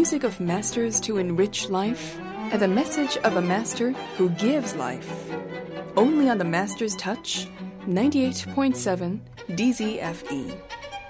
music of masters to enrich life, and the message of a master who gives life. Only on the Master's Touch, 98.7 DZFE.